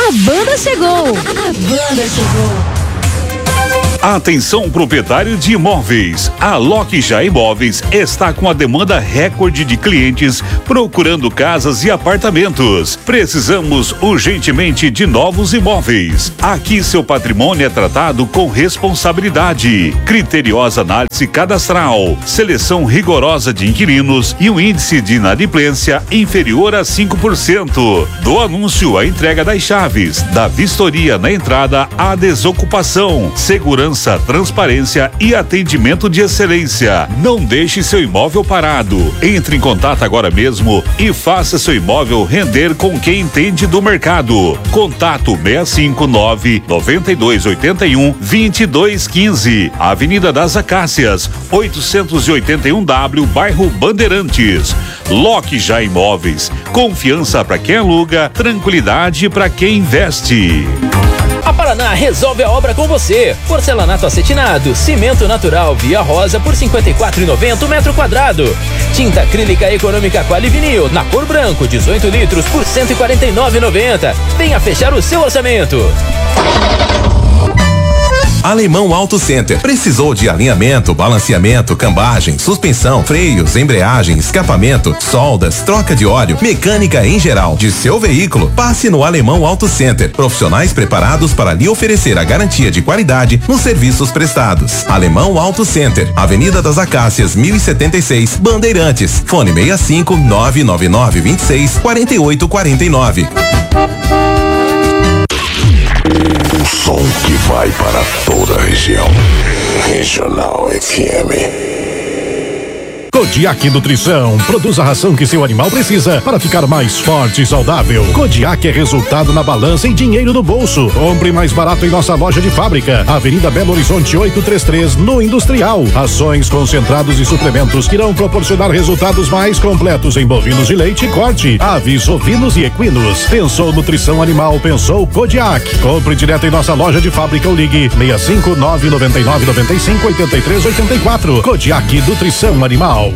A banda chegou! A banda chegou! Atenção, proprietário de imóveis. A Lockja Imóveis está com a demanda recorde de clientes procurando casas e apartamentos. Precisamos urgentemente de novos imóveis. Aqui seu patrimônio é tratado com responsabilidade, criteriosa análise cadastral, seleção rigorosa de inquilinos e um índice de inadimplência inferior a 5%. Do anúncio à entrega das chaves, da vistoria na entrada à desocupação, segurança, transparência e atendimento de excelência. Não deixe seu imóvel parado. Entre em contato agora mesmo e faça seu imóvel render com quem entende do mercado. Contato 659-9281-2215. Avenida das Acácias, 881W, bairro Bandeirantes. Lockja Imóveis. Confiança para quem aluga, tranquilidade para quem investe. A Paraná resolve a obra com você. Porcelanato acetinado, cimento natural Via Rosa por R$ 54,90 metro quadrado. Tinta acrílica econômica Quali Vinil na cor branco, 18 litros por R$ 149,90. Venha fechar o seu orçamento. Alemão Auto Center. Precisou de alinhamento, balanceamento, cambagem, suspensão, freios, embreagem, escapamento, soldas, troca de óleo, mecânica em geral de seu veículo? Passe no Alemão Auto Center. Profissionais preparados para lhe oferecer a garantia de qualidade nos serviços prestados. Alemão Auto Center, Avenida das Acácias, 1076, Bandeirantes. Fone 65 999 26 4849. O som que vai para toda a região. Regional FM. Kodiak Nutrição produz a ração que seu animal precisa para ficar mais forte e saudável. Kodiak é resultado na balança e dinheiro no bolso. Compre mais barato em nossa loja de fábrica, Avenida Belo Horizonte 833, no Industrial. Rações, concentrados e suplementos que irão proporcionar resultados mais completos em bovinos de leite e corte, aves, ovinos e equinos. Pensou nutrição animal, pensou Kodiak. Compre direto em nossa loja de fábrica ou ligue 65 999 95 83 84. Kodiak Nutrição Animal.